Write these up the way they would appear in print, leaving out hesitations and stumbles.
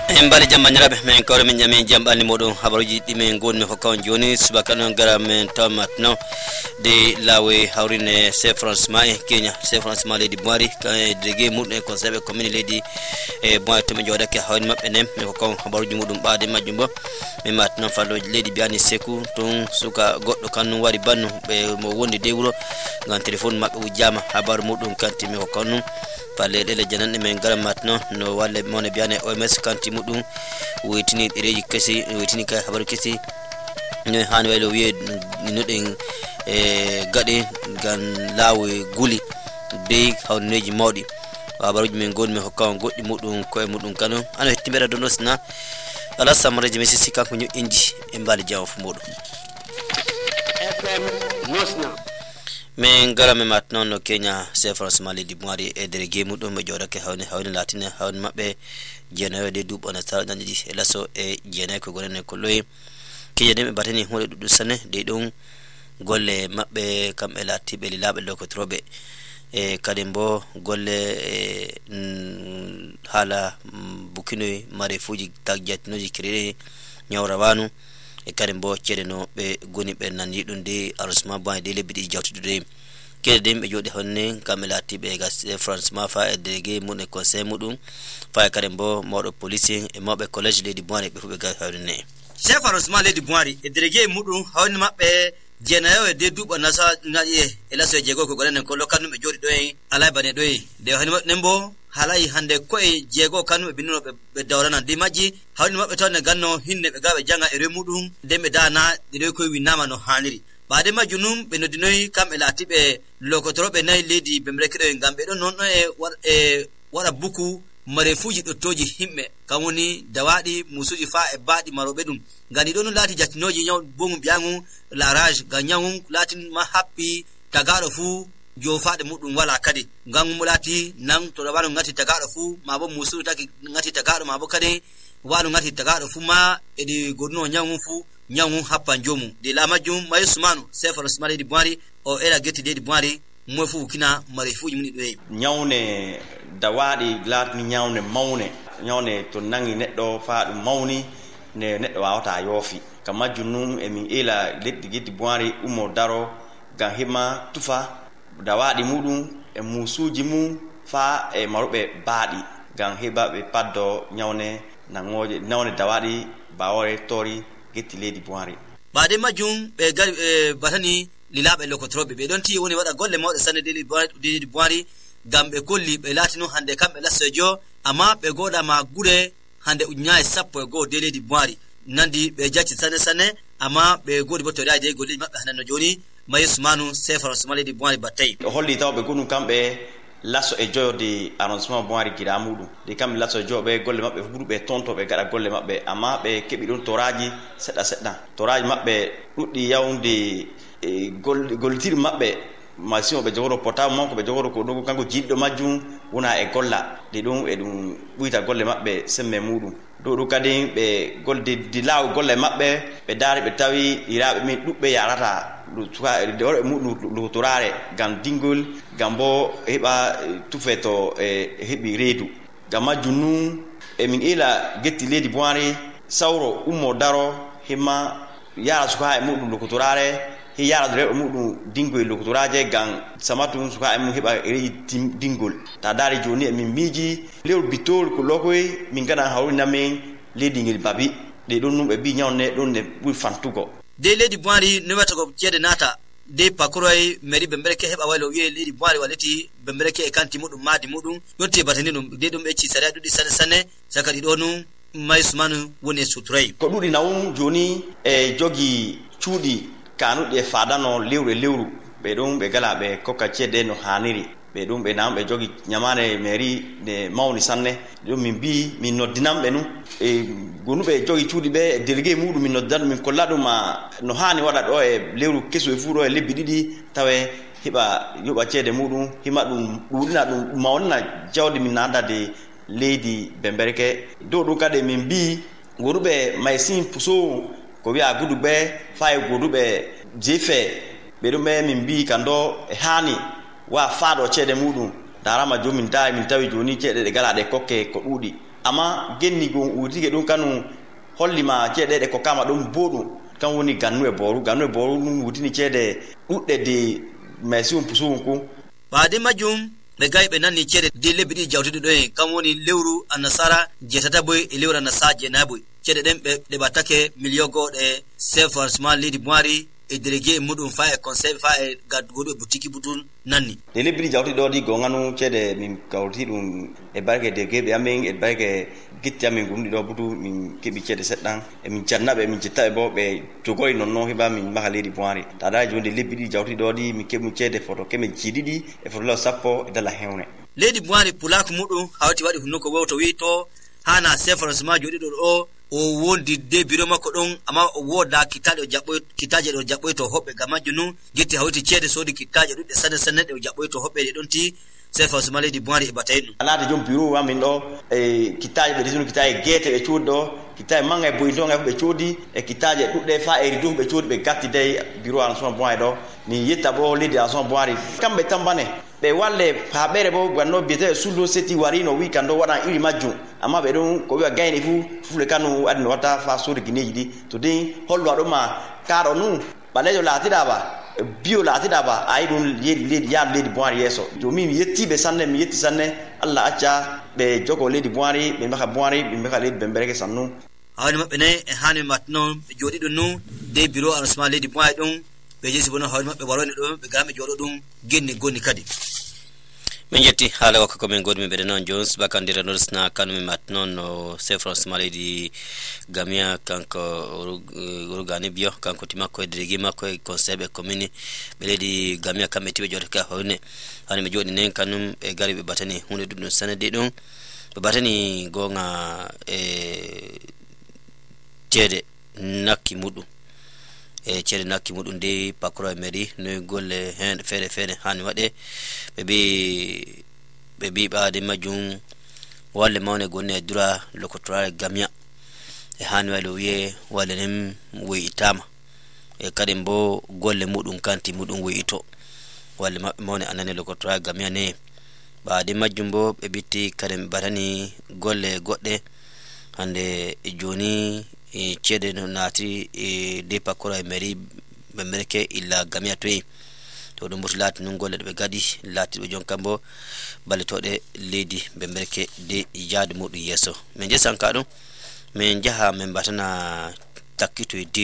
Embali jammaniraɓe men kawre min jami jamɓalni moɗon habaruji ɗimen gonmi hokkaon joni subaka noon gara men taw matno de lawe hawrine chef francement e Kenya chef francement leydi Boari ka délégué muɗum e conseil commune leydi e Boari to ɓe joɗake hawni mabɓe nem min hokkaon habaruji muɗum ɓaade majjum bo min matno falloji leydi Biani Sekou ton suka goɗɗo kannum wari bannu ɓe mo wondi de wuro ngam téléphone mabɓe wujjama habaru muɗum kanti min hokkaon ɗum falle dele janande men garam matno no walle mone biane OMS kanti mudum wetini dereji kesi wetini ka habaru kesi no hani waylo wiye nuden gade gan lawe guli de hawneji mawdi habaruji men gonmi hokkaw goddi mudum ko e mudum kanu ana timbere do nosna ala samreji mesi sika ko nyu indi e mbali jaw fu mudum FM nosna men garame matno no Kenya chef francement leydi Boari e délégué mudum be jodake hawni latine hawni mabbe jenayo de dubo na sar danji e laso e jenayo ko gonene ko loyi kiyede be batani hode dudu sane de don golle mabbe kambe latibe lilabe lokotrobe e kadembo golle hala bukino mare fuji tagjatnoji kirere nyawrawanu e kadembo cedeno be goni be nandi dum de arrondissement Boari de lebidi jawtude kede be jodi honne kamelati be gas France ma fa e délégué mun e conseil mudum fa kadembo modo police e mabbe college leydi Boari be fube ga hawrine chef arrondissement leydi Boari e délégué mudum hawni mabbe jenayo e de dubo nasa ngaje e laso jego ko gonen ko lokanu be jodi do en alay bane do de hani nembo halai hande ko e jego kanu be binno be dawrana de maji hawni mabbe tawne ganno hinne be gabe janga e remudum de me dana de ko winama no haniri baade majunum be nodinoy kambe latibe lokotrobe nay leydi be mrekede ngambe don non e wara buku marefuji dottoji himbe kamoni dawadi musuji fa e baadi marobe dum ngani don lati jatinoji nyaw bongu biangu larage ganyangu latin ma happy tagaro fu jo faade mudum wala kadi ngam mulati nan to dabano ngati tagaro fu mabo musu taki ngati tagaro mabo kadi walu ngati tagaro fu ma edi godno nyangu fu nyangu happa njomu de la majum mayusmanu chef arrondissement leydi Boari o era geti leydi Boari mo fu kina marefuji muni do nyawne dawadi latni nyawne mawne nyawne to nangi neddo faadu mawni ne neddo wawata yofi kamajunum e min ela leddi gedi Boari umo daro gan hima tufa dawadi mudum e musuji mu fa e marube baadi gan heba be paddo nyawne nangoje nyawne dawadi bawore tori geti leydi Boari baade majum be batani lilabe lokotrobe be don ti woni wada golle mawde sanne leydi Boari gambe kolli be latino hande kambe lasojo amma be goda ma gure hande unyaay sappo e go de leydi Boari nandi be jacci sanne amma be godi botori de golli mabbe hanano joni mayusmanu chef arrondissement leydi Boari batay holli tawbe gonu kambe lasso e joyo de arrondissement Boari gida mudu de kambe lasso jobe golle mabbe fudube tonto be gada golle mabbe amma be kebi don toraji sedda toraji mabbe duddi yawnde e goltir mabbe machine be jogoro portable manko be jogoro ko dogo kanko jiddo majjum wona e golla de dum e dum buita golle mabbe semme mudum do kadi be golde dilaw golle mabbe be daari be tawi irabe min dubbe yarata du tuka de worbe mudum lu torare gam dingol gambo heba tufeto e hebi redu gamajunu e min ila getti leydi Boari sawro ummo daro hima yara suka e mudum lu torare hi yara dre mudum dingol lu toraje gan samatu suka e mu heba reji dingol ta dari joni e min miji lew bitol ko lokoy min gana hawrina men leydi ngel babi de don numbe bi nyawne don ne bui fantugo de leydi Boari ne wata ko cede nata de pakoroy meri be mbereke heba waylo wiye leydi Boari waleti be mbereke e kanti mudum madi mudum don te batani dum de dum e ci sare dudi sanne sakadi donu mayusmanu woni sutray ko dudi nawum joni e jogi cuudi kanude fadano lewru be don be gala be kokka cede no haniri be dum be nambe jogi nyamane meri ne mawni sanne dum min bi min noddinam be nu e gonube jogi cuudi be délégué mudum min noddan min kollado ma no hani wada do e lewru keso e furo e lebbi didi tawe hiba yoba cede mudum hima dum dudina dum mawna jawdi min nanda de leydi bembereke do kade min bi gonube maysin puso ko wi'a gudube fay gonube jefe be dum min bi kando hani wa faado cede mudum darama jomin tawi min tawi joni cede de gala de kokke ko dudi amma genni gon utige ɗum kanu hollima ceeɗeɗe ko kama ɗum boɗum kan woni gannu e boru ɗum wutini ceede ɗuɗɗe de masium pusum ko baade majum ɓe gayi ɓe nanni ceede de lebbi ɗiɗi jawtude ɗo en kam woni lewru annasara jeetata boy e lewru annasara jeenayi boy ceede ɗen ɓe ɗeɓatake million goɗe financement leydi moiri e délégué muɗum fa e conseil fa e gaddugoɗo e boutique budun nanni de lebbi ɗi jawtude ɗo ɗi gonganu ceede min kawti ɗum e barke délégué ɓe amin e barke gitti amin gumɗi ɗo budu min keɓi ceede seɗɗan emin cannaɓe min cittaɓe bo ɓe jogori nonnon heɓa min maha leydi moiri taɗa joni lebbi ɗi jawtude ɗo ɗi min keɓi ceede photo kemen ciiɗiɗi e photo law sappo e dala hewne leydi moiri pulako muɗum hawti waɗi hunnuko wo to wi to hana financement joɗiɗo ɗo o wondi de biro makko ɗon amma o woda kitaje ɗo jaɓɓoy to hoɓɓe gam majju nun getti hawti ceede soodi kittaje ɗuɗɗe sanne ɗe o jaɓɓoy to hoɓɓe ɗe ɗon ti c'est forcément leydi moiri e batayi ɗum alaade jom bureau amin ɗo e kittaje ɓe desinu kittaje gueete ɓe coodi ɗo kittaje manga e boyintonga ɓe coodi e kittaje ɗuɗɗe fa e ridow ɓe coodi ɓe gatti dey bureau arrondissement moiri ɗo min yetta bo leydi arrondissement moiri kamɓe tambane ɓe walle haɓere bo ganno biyete sullo seti warino wi kan ɗo waɗan iri majjum amma ɓe ɗum ko wiwa gayni fufle kanu adino watta fa soodi guineji ɗi to din hollo aɗuma kaɗo nu ɓalejo laatiɗaɓa bio laatiɗaɓa ayi ɗum yaadu leydi moiri yeeso joni mi yetti sanne allah acca ɓe jogo leydi moiri ɓe mbaka moiri ɓe mbaka leydi bembereke sannu hawni maɓɓe nayi e hani matno ɓe jooɗi ɗum nu de bureau arrondissement leydi moiri ɗum ɓe jesi bono hawni maɓɓe waroni ɗo ɓe gami jooɗo ɗum genni gonni kadi min jetti haala wakka komin godumi ɓeɗe noon jones bakandira norsna kanumi mat noon no chef francement leydi gamia kanko rugani bio kanko timakko e délégué makko e conseil ɓe commune ɓe leydi gamia kamɓe tiɓe jooɗe ka hawne hani ɓe jooɗi nen kanum ɓe gari ɓe batani hunde ɗuɗɗum sanade ɗum ɓe batani gonga e ceede nakki muɗum e ceede nakki muɗum de pakoro e mairie noy golle hen feere hani waɗe ɓe bi ɓaade majjum walle mawne gonne e dura lokotorare gamia e hani waɗe wiye walle nen woyitama e kadi bo golle muɗum kanti muɗum woyito walle maɓɓe mawne anane lokotorare gamia ne ɓaade majjum bo ɓe bitti kadi ɓe batani golle goɗɗe hande joni ceede no naati de pakoro e mairie bembereke illa gamia toyi to ɗum ɓurti laati nun golle ɗe ɓe gadi laatiɓe jon kambo ballitoɗe leydi bembereke de yaade muɗum yeeso min jesanka ɗum min jaha min batana takkito e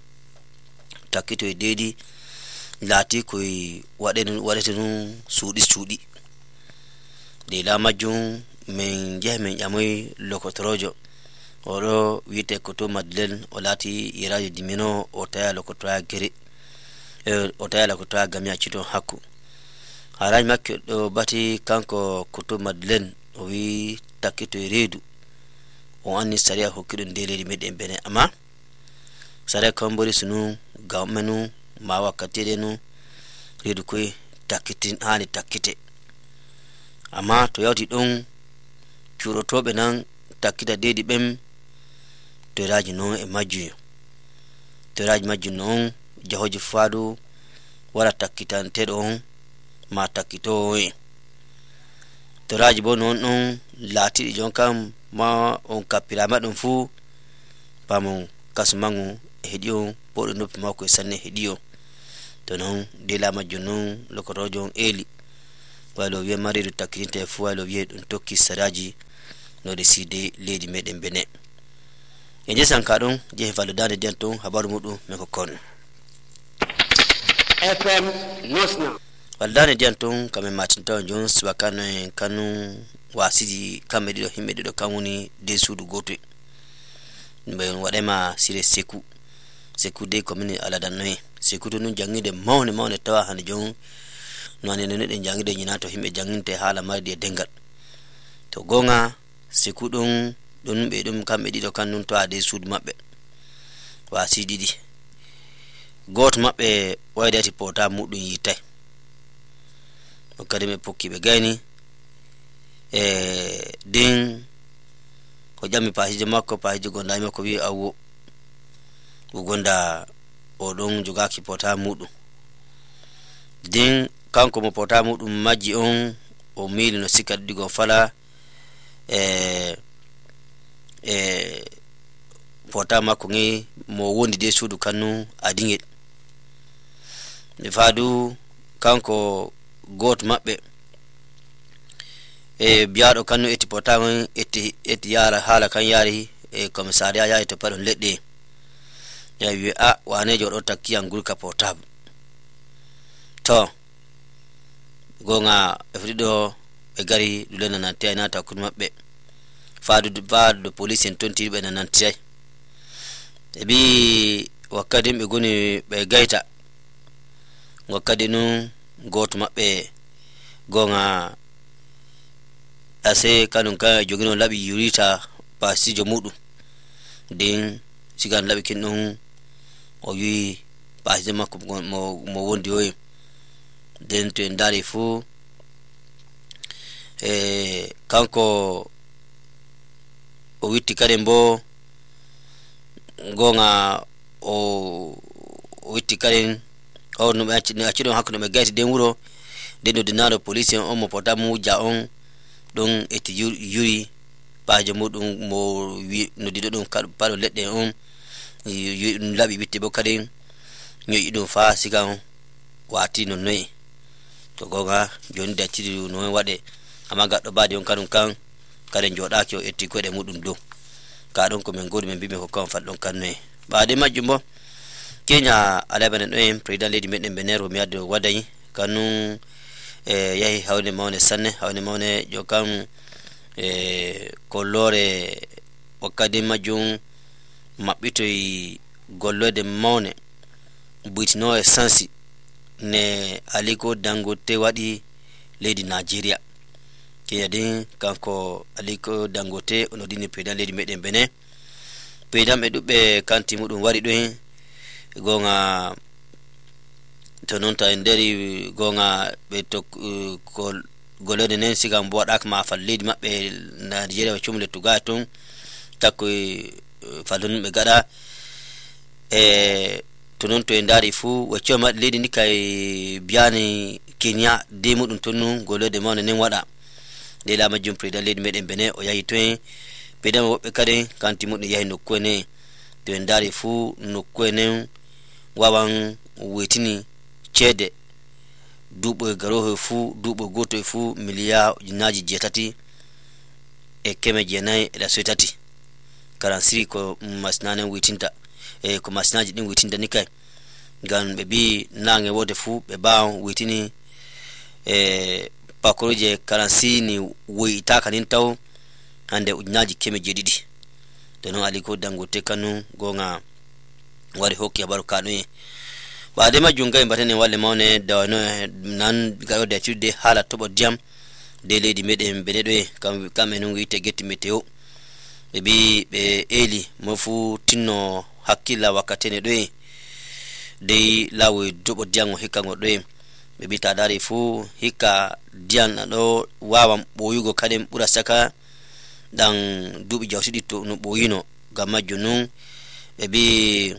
deeɗi laati koye waɗete nun suuɗi de la majjum min jeeha min ƴamoy lokotorojo oɗo wiyete koto madeleine o laati yerajo dimino o taya lokotoya gere o taya lokotoya gamia cito hakku haraji makke ɗo bati kanko koto madeleine o wi takkito e reedu o anni saria hokkiɗum nde leydi meɗen bene amma saria kambori sunu gammenu ma wakkatiɗe nu reedu koye hani takkite amma to yawti ɗon cuuɗotoɓe nan takkita deedi ɓen toraji noon e majju noon jahoji faadu wara takkitanteɗo on ma takkitowo en toraji bo noon ɗon laatiɗi jon kam ma on kappirama ɗum fuu pamon kasumagu e heeɗi on boɗo noppi makko e sanne heeɗi on to noon dela majju noon lokorojo on eeli waylo wiye mariɗo takkitinte e fuu waylo wiye ɗum tokki saraji no reside leydi meɗen bene e jesanka ɗum jehe falludande diyan ton habaru muɗum min ko kon FM Nosna falludande diyan ton kamen matintaw jon subakano en kanu wasiji kamɓe ɗiɗo himɓe ɗiɗo kam woni de suudu gotoy ɓe waɗema sire seku de commune aladannoye seku to nun jangide mawne tawa hande jon no ane neɗɗe jangide ñina to himɓe janginte haala mardi e dengal to gonga seku ɗum ɓe ɗum kamɓe ɗiɗo kannun to ade suudu maɓɓe wasi ɗiɗi goto maɓɓe waydati pota muɗum yittay o kadi ɓe pokki ɓe gayni e din ko ƴammi pasijo makko pasijo gondami makko wi awwo o gonda oɗon jogaki pota muɗum din kanko mo pota muɗum majji on o miili no sikka ɗiɗi gon fala pota makko ngi mo wondi de suudu kannu adingel faadu kanko goto mabbe biado kannu eti pota ngi eti yara hala kan yari commissariat yayi to padon ledde ya wi a wane jodo takki angul ka portable to gonga frido gari dulena na tayna ta kun mabbe faadu police en tonti be nan tay bi wakadim be goni be gaita wakadinu goto mabbe gonga ase kanun ka jogino labi yurita pasijo mudu den sigan labi kinun o wi pasije makko mo wondi o den to ndari fu kanko o witti kare mbo gonga o witti kare o no be accido hakkude be gayti den wuro den do dinaro police on mo pota mu ja on don eti yuri baaje mudum mo wi no dido don palo ledde on labi witti bo kare nyoyi do fa sigan wati non noy to gonga joni da cidi no wade amma gaddo baade on kanun kan kare jodaaki o etti ko de mudum do ka don ko men godi men bibe ko kan fallon kanne baade majjumbo kenya alabane do en president lady meden benero mi addo wadayi kanun yahi hawne mawne sanne hawne mawne jokam kolore wakade majum mabbito gollode mawne buitino essence ne Aliko Dangote wadi lady Nigeria kenya din kanko Aliko Dangote onodini president lady meden bene president be dubbe kanti mudum wari do hen gonga to non ta nderi gonga be to golode nen sigam bodak ma fal lady mabbe Nigeria chumle tuga ton takko falun be gada to non to ndari fu wacce ma lady ni kai biani Kenya de mudum tonu golode ma nen wada de la majum president lady meden bene o yayi to pedam wobbe kade kanti mudum yayi nokko ne to ndari fu nokko ne wawan wetini cede dubo garoho fu dubo goto fu miliya jinaji jetati e keme jenai da soitati karansiri ko masnane witinta ko masnaji din witinta nikai gan be bi nange wote fu be bawo witini pakoroje karansini woita kanin taw hande ujnaji keme jedidi dono Aliko Dangote kanu gonga wari hokki habaru kanu baade majunga imbatene wale mawne dawno nan garo da tude hala tobo jam de lady meden benedo kamenu wite geti meteo be eli mofu tinno hakila wakatene do de lawe dobo diango hikango do be bita dari fu hika dian do wawa boyugo kadem bura saka dan dubi jawsidi to no boyino gamma junun be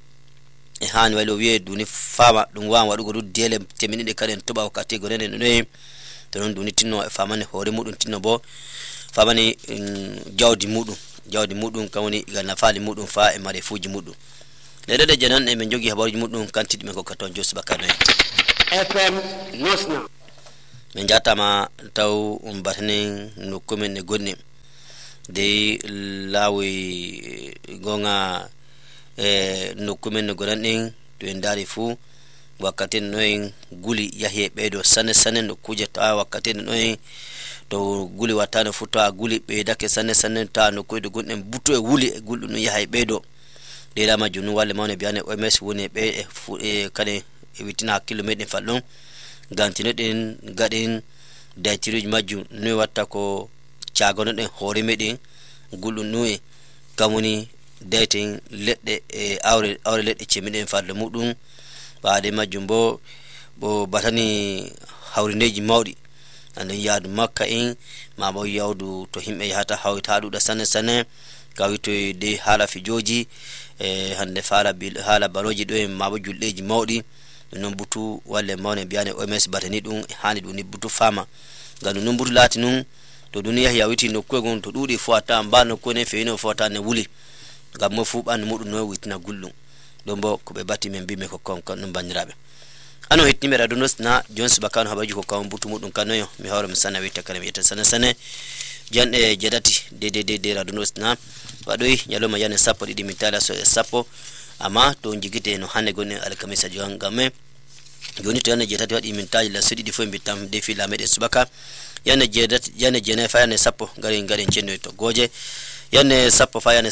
han walo wiye duni fama dum wa wadugo du dele teminide kalen toba wakati gonene no to non duni tinno famane hore mudun tinno bo famani jawdi mudun kawni ga nafali mudun fa e mare fuji mudun lede janan e men jogi habaruji mudun kantidi men ko katon jos bakane FM Nosna men jatama taw batane no komen ne gonni de lawi gonga no komen ne gonan to endari fu wakati noyin guli yahe bedo sane no kuje ta wakati noyin to guli watano futa guli be dake sane ta no ko do gonden buto e wuli gulu no yahay bedo de la majunu wale mawne biane OMS woni be kane witina kilometer fallon gantino den gaden da tiruj maju no watta ko ciagono den hore meden gulu nuwe kamuni dating ledde awre ledde cemiden fallo mudum baade majumbo bo batani hawrineji mawdi anden yaadu makka en ma bo yawdu to himbe yahata hawtaadu da sane kawito de hala fijoji hande fala bil hala baroji do en ma bo julleji mawdi non butu walle mawne biane OMS batani dum hani dum ni butu fama gandu non butu lati nun to duniya ya witi nokku'e gon to ɗuɗi fu ata mba nokku'e ne fewino fu ata ne wuli ngam mo fu ɓandu muɗum no witina gullum ɗon bo ko ɓe batti min mbimi kokkon kon ɗum bandiraɓe ano hetnimi radunos na jons bakano habaji ko kawon butu muɗum kanoyo mi hawra mi sana witta kala mi yetta sana sana janɗe jedati de radunos na waɗoyi ñaloma yane sappo ɗiɗi min tala so e sappo amma to jigite no hande gonne alkamisa jon game joni to yane jetati waɗi min taji la suɗiɗi fo mbittam defi lameɗe subaka yane jedati yane jene fa yane sappo ngari cenno to goje yane sappo fa yane